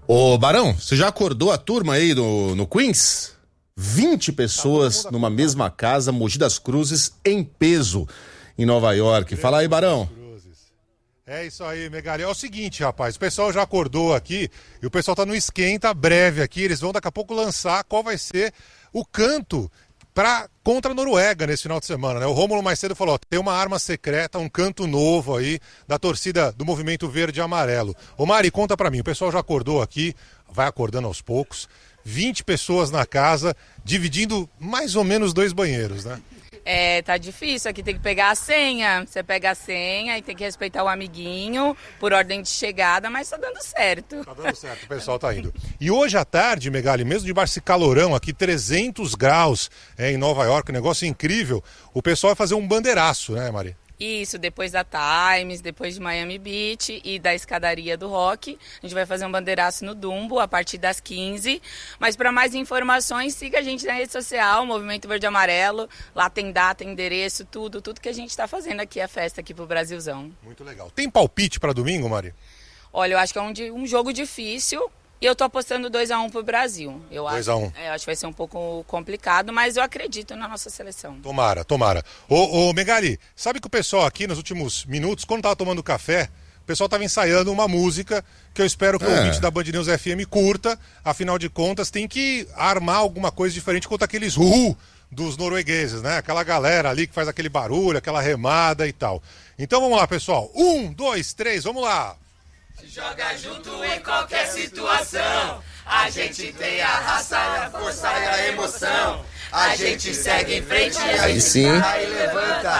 Ô Barão, você já acordou a turma aí no Queens? 20 pessoas numa mesma casa, Mogi das Cruzes, em peso, em Nova York. Fala aí, Barão. É isso aí, Megali. É o seguinte, rapaz, o pessoal já acordou aqui e o pessoal tá no esquenta breve aqui. Eles vão daqui a pouco lançar qual vai ser o canto contra a Noruega nesse final de semana, né? O Rômulo mais cedo falou, ó, tem uma arma secreta, um canto novo aí da torcida do Movimento Verde e Amarelo. Ô Mari, conta pra mim, o pessoal já acordou aqui, vai acordando aos poucos, 20 pessoas na casa, dividindo mais ou menos 2 banheiros, né? É, tá difícil, aqui tem que pegar a senha, você pega a senha e tem que respeitar o amiguinho por ordem de chegada, mas tá dando certo. Tá dando certo, o pessoal tá indo. E hoje à tarde, Megali, mesmo debaixo desse calorão aqui, 300 graus em Nova York, um negócio incrível, o pessoal vai fazer um bandeiraço, né, Mari? Isso, depois da Times, depois de Miami Beach e da escadaria do Rock, a gente vai fazer um bandeiraço no Dumbo a partir das 15. Mas para mais informações, siga a gente na rede social, Movimento Verde e Amarelo. Lá tem data, endereço, tudo que a gente está fazendo aqui, a festa aqui pro Brasilzão. Muito legal. Tem palpite para domingo, Mari? Olha, eu acho que é um jogo difícil. E eu tô apostando 2-1 pro Brasil. 2-1. Acho que vai ser um pouco complicado, mas eu acredito na nossa seleção. Tomara. Ô Megali, sabe que o pessoal aqui nos últimos minutos, quando tava tomando café, o pessoal tava ensaiando uma música que eu espero que o ouvinte da Band News FM curta. Afinal de contas, tem que armar alguma coisa diferente contra aqueles dos noruegueses, né? Aquela galera ali que faz aquele barulho, aquela remada e tal. Então vamos lá, pessoal. 1, 2, 3, vamos lá. Se joga junto em qualquer situação. A gente tem a raça, a força e a emoção. A gente segue em frente, a Aí gente sim. e levanta.